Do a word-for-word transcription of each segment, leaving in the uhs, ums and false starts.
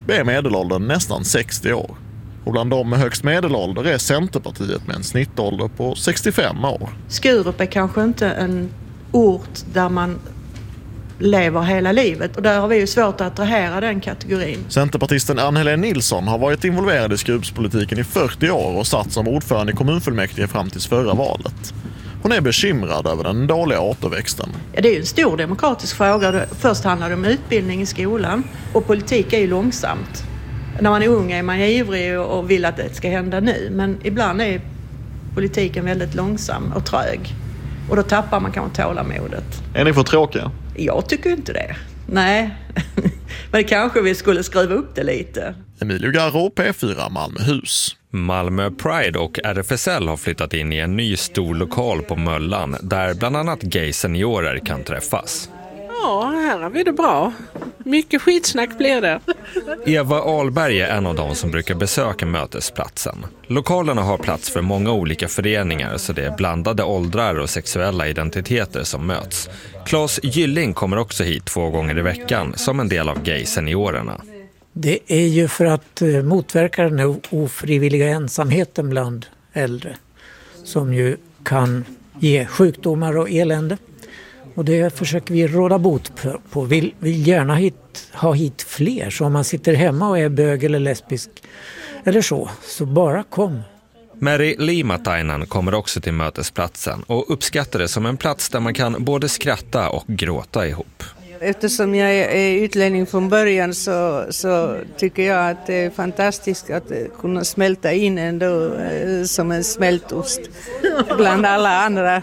är medelåldern nästan sextio år. Och bland de med högst medelålder är Centerpartiet med en snittålder på sextiofem år. Skurup är kanske inte en ort där man lever hela livet. Och där har vi ju svårt att attrahera den kategorin. Centerpartisten Ann-Helén Nilsson har varit involverad i Skrupspolitiken i fyrtio år och satt som ordförande i kommunfullmäktige fram till förra valet. Hon är bekymrad över den dåliga återväxten. Ja, det är ju en stor demokratisk fråga. Först handlar det om utbildning i skolan. Och politik är ju långsamt. När man är ung är man ivrig och vill att det ska hända nu. Men ibland är politiken väldigt långsam och trög. Och då tappar man kanske tålamodet. Är ni för tråkiga? Jag tycker inte det. Nej, men kanske vi skulle skruva upp det lite. Emilio Garro, P fyra Malmöhus. Malmö Pride och R F S L har flyttat in i en ny stor lokal på Möllan där bland annat gay-seniorer kan träffas. Ja, här har vi det bra. Mycket skitsnack blir det. Eva Ahlberg är en av de som brukar besöka mötesplatsen. Lokalerna har plats för många olika föreningar så det är blandade åldrar och sexuella identiteter som möts. Claes Gylling kommer också hit två gånger i veckan som en del av gay-seniorerna. Det är ju för att motverka den här ofrivilliga ensamheten bland äldre som ju kan ge sjukdomar och elände. Och det försöker vi råda bot på. Vi vill gärna hit, ha hit fler. Så om man sitter hemma och är bög eller lesbisk eller så, så bara kom. Mary Limatainen kommer också till mötesplatsen och uppskattar det som en plats där man kan både skratta och gråta ihop. Eftersom jag är utlänning från början så, så tycker jag att det är fantastiskt att kunna smälta in ändå som en smältost bland alla andra.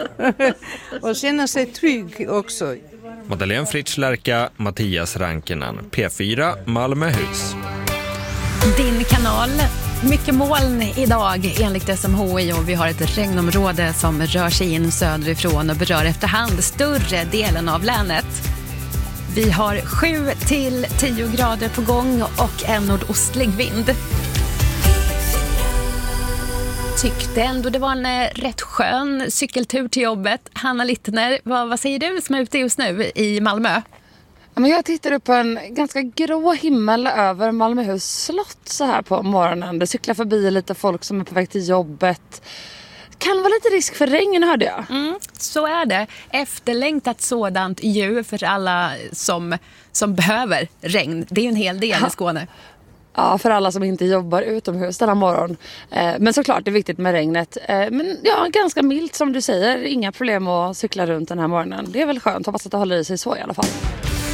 Och känna sig trygg också. Madeleine Fritz-Lärka, Mattias Rankinen, P fyra Malmöhus. Din kanal. Mycket moln idag enligt S M H I och vi har ett regnområde som rör sig in söderifrån och berör efterhand större delen av länet. Vi har sju till tio grader på gång och en nordostlig vind. Tyckte ändå det var en rätt skön cykeltur till jobbet. Hanna Littner, vad, vad säger du som är ute just nu i Malmö? Men jag tittar upp på en ganska grå himmel över Malmöhus slott så här på morgonen. Det cyklar förbi lite folk som är på väg till jobbet. Kan vara lite risk för regn, hörde jag. Mm, så är det. Efterlängtat sådant ju för alla som, som behöver regn. Det är ju en hel del i Skåne. Ja, för alla som inte jobbar utomhus denna morgon. Eh, men såklart det är viktigt med regnet. Eh, men ja, ganska milt som du säger. Inga problem att cykla runt den här morgonen. Det är väl skönt. Hoppas att det håller i sig så i alla fall.